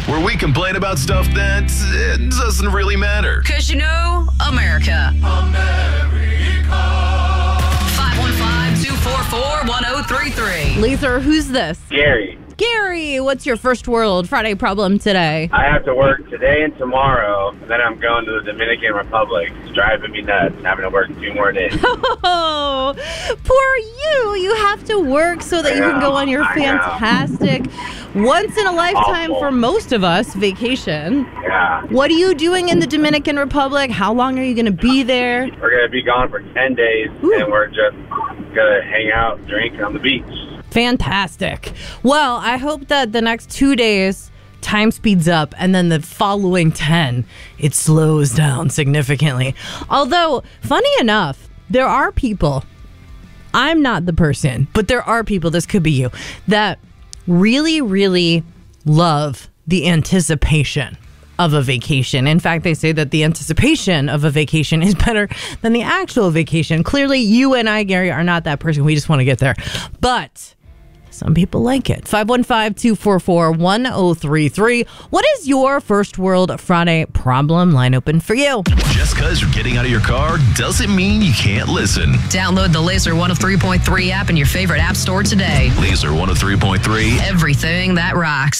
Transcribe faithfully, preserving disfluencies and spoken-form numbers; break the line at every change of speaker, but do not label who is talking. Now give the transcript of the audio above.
where we complain about stuff that uh, doesn't really matter.
Because you know, America. America. five one five, two four four, one oh three three.
Luther, who's this?
Gary,
Gary, what's your first world Friday problem today?
I have to work today and tomorrow, and then I'm going to the Dominican Republic. It's driving me nuts, having to work two more days.
Oh, poor you. You have to work so that
I
you can
know,
go on your
I know.
fantastic, once-in-a-lifetime
Awful.
for most of us, vacation.
Yeah.
What are you doing in the Dominican Republic? How long are you going to be there?
We're going to be gone for ten days,
Ooh.
and we're just going to hang out, drink on the beach.
Fantastic. Well, I hope that the next two days, time speeds up, and then the following ten, it slows down significantly. Although, funny enough, there are people, I'm not the person, but there are people, this could be you, that really, really love the anticipation of a vacation. In fact, they say that the anticipation of a vacation is better than the actual vacation. Clearly, you and I, Gary, are not that person. We just want to get there. But some people like it. five one five, two four four, one oh three three. What is your first world Friday problem? Line open for you.
Just because you're getting out of your car doesn't mean you can't listen.
Download the Laser one oh three point three app in your favorite app store today.
Laser one oh three point three.
Everything that rocks.